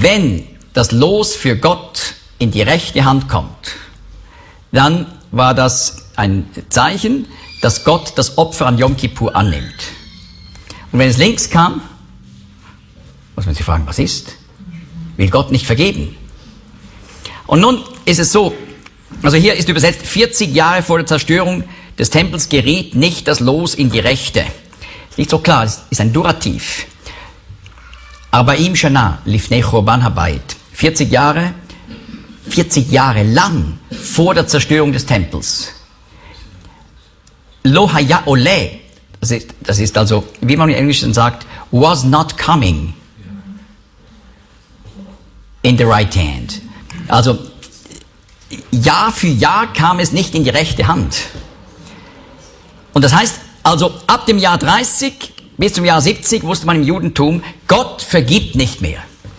wenn das Los für Gott in die rechte Hand kommt, dann war das ein Zeichen, dass Gott das Opfer an Yom Kippur annimmt. Und wenn es links kam, muss man sich fragen, was ist? Will Gott nicht vergeben? Und nun ist es so, also hier ist übersetzt, 40 Jahre vor der Zerstörung des Tempels geriet nicht das Los in die Rechte. Ist nicht so klar, es ist ein Durativ. Arbaim Shana lifnei Churban Habayit. 40 Jahre lang vor der Zerstörung des Tempels. Lo haya ole, das ist also, wie man im Englischen sagt, was not coming in the right hand. Also, Jahr für Jahr kam es nicht in die rechte Hand. Und das heißt, also ab dem Jahr 30 bis zum Jahr 70 wusste man im Judentum, Gott vergibt nicht mehr.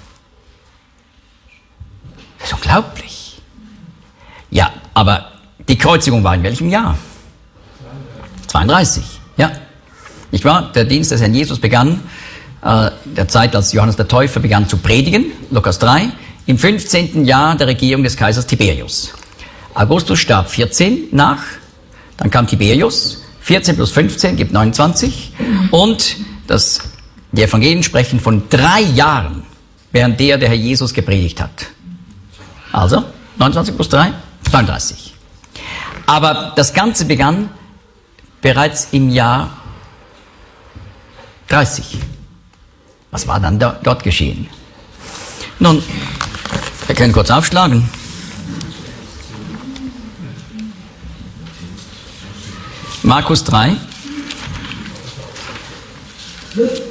Das ist unglaublich. Ja, aber die Kreuzigung war in welchem Jahr? 32, ja. Nicht wahr? Der Dienst des Herrn Jesus begann, der Zeit, als Johannes der Täufer begann zu predigen, Lukas 3, im 15. Jahr der Regierung des Kaisers Tiberius. Augustus starb 14 nach, dann kam Tiberius, 14 plus 15 gibt 29 und die Evangelien sprechen von 3 Jahren, während der Herr Jesus gepredigt hat. Also, 29 plus 3, 32. Aber das Ganze begann bereits im Jahr 30. Was war dann dort geschehen? Nun, wir können kurz aufschlagen. Markus 3.